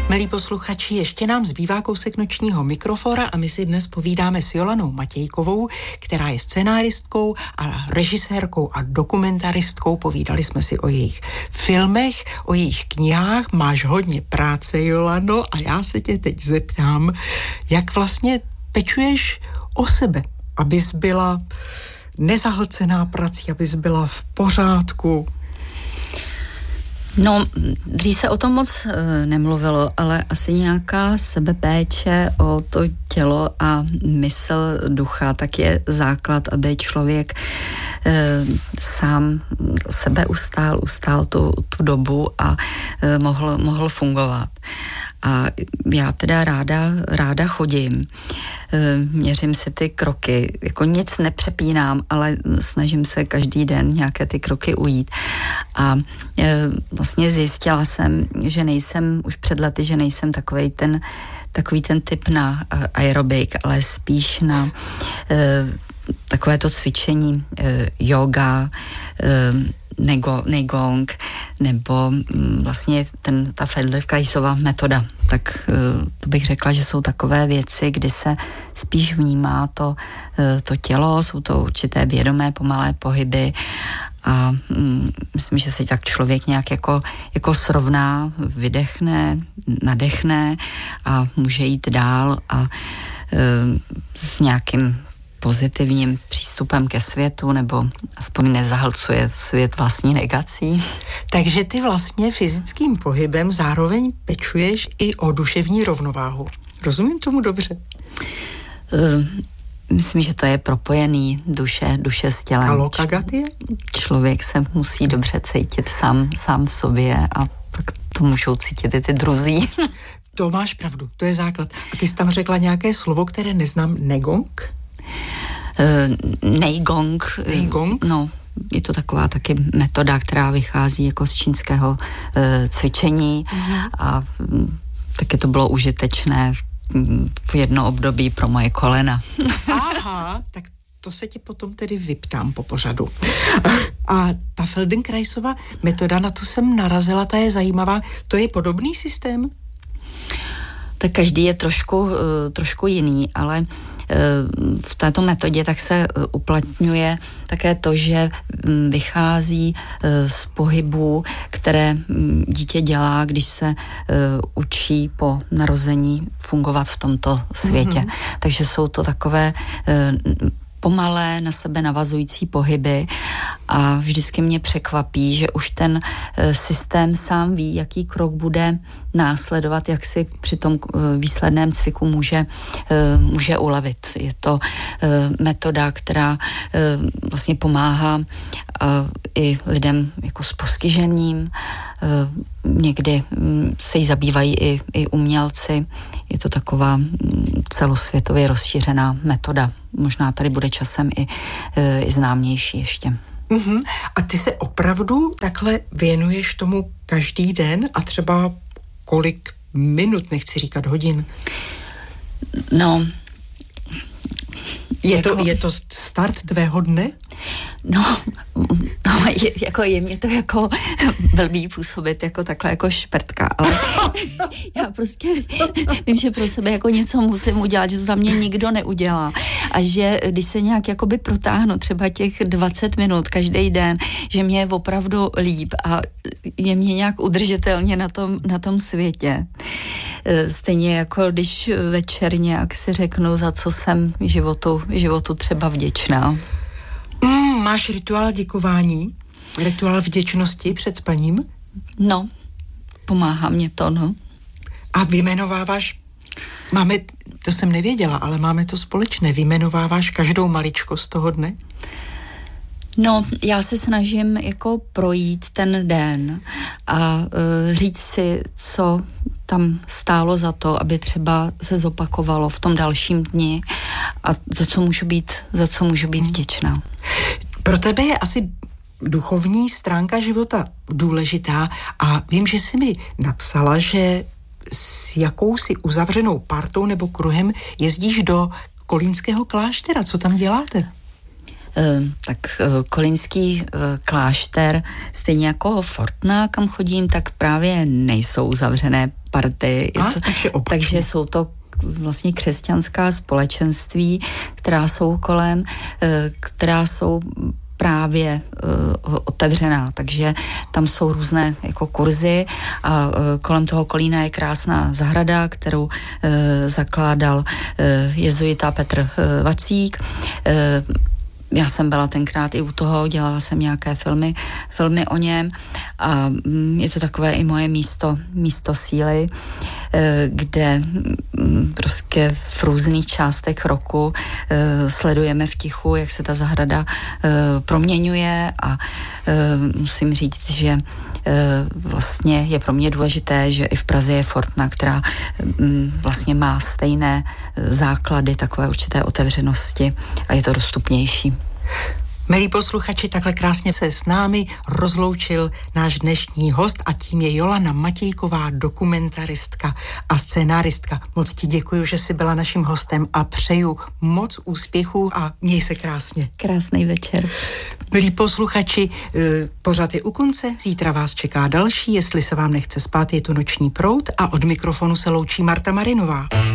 Milí posluchači, ještě nám zbývá kousek nočního mikrofora a my si dnes povídáme s Jolanou Matějkovou, která je scenáristkou a režisérkou a dokumentaristkou. Povídali jsme si o jejich filmech, o jejich knihách. Máš hodně práce, Jolano, a já se tě teď zeptám, jak vlastně pečuješ o sebe, abys byla nezahlcená prací, abys byla v pořádku. No, dřív se o tom moc nemluvilo, ale asi nějaká sebepéče o to tělo a mysl, ducha, tak je základ, aby člověk sám sebe ustál tu dobu a mohl fungovat. A já teda ráda chodím, měřím si ty kroky, jako nic nepřepínám, ale snažím se každý den nějaké ty kroky ujít. A vlastně zjistila jsem, že nejsem už před lety, že nejsem takový ten typ na aerobik, ale spíš na takové to cvičení yoga, Neigong, nebo vlastně ta Felderkraisova metoda. Tak to bych řekla, že jsou takové věci, kdy se spíš vnímá to tělo, jsou to určité vědomé pomalé pohyby a myslím, že se tak člověk nějak jako srovná, vydechne, nadechne a může jít dál a s nějakým pozitivním přístupem ke světu, nebo aspoň nezahlcuje svět vlastní negací. Takže ty vlastně fyzickým pohybem zároveň pečuješ i o duševní rovnováhu. Rozumím tomu dobře? Myslím, že to je propojený duše s tělem. A lokagatie? Člověk se musí dobře cítit sám v sobě a tak to můžou cítit i ty druzí. To máš pravdu, to je základ. A ty jsi tam řekla nějaké slovo, které neznám, Neigong? Neigong. No, je to taková taky metoda, která vychází jako z čínského cvičení a taky to bylo užitečné v jedno období pro moje kolena. Aha, tak to se ti potom tedy vyptám po pořadu. A ta Feldenkrais metoda, na tu jsem narazila, ta je zajímavá. To je podobný systém? Tak každý je trošku jiný, ale v této metodě tak se uplatňuje také to, že vychází z pohybů, které dítě dělá, když se učí po narození fungovat v tomto světě. Takže jsou to takové pomalé na sebe navazující pohyby a vždycky mě překvapí, že už ten systém sám ví, jaký krok bude následovat, jak si při tom výsledném cviku může ulevit. Je to metoda, která vlastně pomáhá i lidem jako s postižením. Někdy se jí zabývají i umělci. Je to taková celosvětově rozšířená metoda. Možná tady bude časem i známější ještě. A ty se opravdu takhle věnuješ tomu každý den a třeba kolik minut, nechci říkat hodin? No, je to start tvého dne? No, je mě to jako blbý působit jako takhle jako špertka, ale já prostě vím, že pro sebe jako něco musím udělat, že to za mě nikdo neudělá a že když se nějak jakoby protáhnu třeba těch 20 minut každý den, že mě je opravdu líp a je mě nějak udržitelně na tom světě. Stejně jako když večer nějak si řeknu, za co jsem životu třeba vděčná. Máš rituál děkování? Rituál vděčnosti před spaním? No, pomáhá mě to, no. A vyjmenováváš, to jsem nevěděla, ale máme to společné, vyjmenováváš každou maličkost toho dne? No, já se snažím jako projít ten den a říct si, co tam stálo za to, aby třeba se zopakovalo v tom dalším dni a za co můžu být vděčná. Pro tebe je asi duchovní stránka života důležitá a vím, že jsi mi napsala, že s jakousi uzavřenou partou nebo kruhem jezdíš do kolínského kláštera. Co tam děláte? Kolínský klášter, stejně jako Fortna, kam chodím, tak právě nejsou zavřené party. Takže jsou to vlastně křesťanská společenství, která jsou kolem, která jsou právě otevřená, takže tam jsou různé jako kurzy a kolem toho Kolína je krásná zahrada, kterou zakládal jezuita Petr Vacík. Já jsem byla tenkrát i u toho, dělala jsem nějaké filmy o něm a je to takové i moje místo síly, kde prostě v různých částech roku sledujeme v tichu, jak se ta zahrada proměňuje a musím říct, že vlastně je pro mě důležité, že i v Praze je Fortna, která vlastně má stejné základy takové určité otevřenosti a je to dostupnější. Milí posluchači, takhle krásně se s námi rozloučil náš dnešní host a tím je Jolana Matějková, dokumentaristka a scénáristka. Moc ti děkuji, že jsi byla naším hostem a přeju moc úspěchů a měj se krásně. Krásný večer. Milí posluchači, pořad je u konce, zítra vás čeká další, jestli se vám nechce spát, je tu Noční proud a od mikrofonu se loučí Marta Marinová.